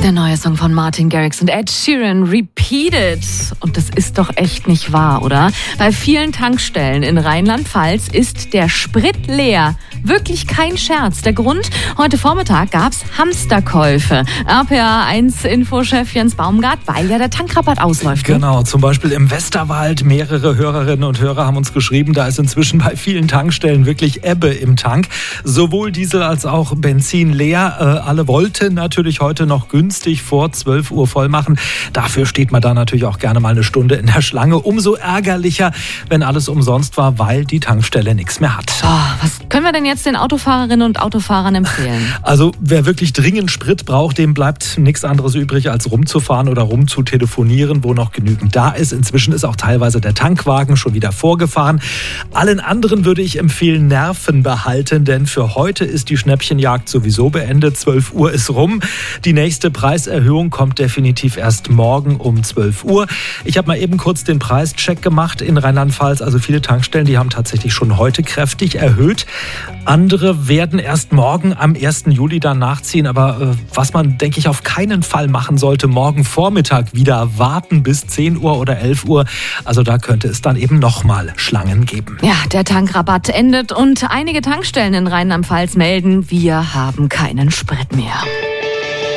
Der neue Song von Martin Garrix und Ed Sheeran, Repeated. Und das ist doch echt nicht wahr, oder? Bei vielen Tankstellen in Rheinland-Pfalz ist der Sprit leer. Wirklich kein Scherz. Der Grund? Heute Vormittag gab's Hamsterkäufe. RPA1-Infochef Jens Baumgart, weil ja der Tankrabatt ausläuft. Genau, zum Beispiel im Westerwald. Mehrere Hörerinnen und Hörer haben uns geschrieben, da ist inzwischen bei vielen Tankstellen wirklich Ebbe im Tank. Sowohl Diesel als auch Benzin leer. Alle wollten natürlich heute noch günstig vor 12 Uhr voll machen. Dafür steht man da natürlich auch gerne mal eine Stunde in der Schlange. Umso ärgerlicher, wenn alles umsonst war, weil die Tankstelle nichts mehr hat. Was können wir denn jetzt den Autofahrerinnen und Autofahrern empfehlen? Also wer wirklich dringend Sprit braucht, dem bleibt nichts anderes übrig, als rumzufahren oder rumzutelefonieren, wo noch genügend da ist. Inzwischen ist auch teilweise der Tankwagen schon wieder vorgefahren. Allen anderen würde ich empfehlen, Nerven behalten, denn für heute ist die Schnäppchenjagd sowieso beendet. 12 Uhr ist rum. Die nächste Preiserhöhung kommt definitiv erst morgen um 12 Uhr. Ich habe mal eben kurz den Preischeck gemacht in Rheinland-Pfalz. Also viele Tankstellen, die haben tatsächlich schon heute kräftig erhöht. Andere werden erst morgen am 1. Juli dann nachziehen. Aber was man, denke ich, auf keinen Fall machen sollte, morgen Vormittag wieder warten bis 10 Uhr oder 11 Uhr. Also da könnte es dann eben nochmal Schlangen geben. Ja, der Tankrabatt endet und einige Tankstellen in Rheinland-Pfalz melden, wir haben keinen Sprit mehr.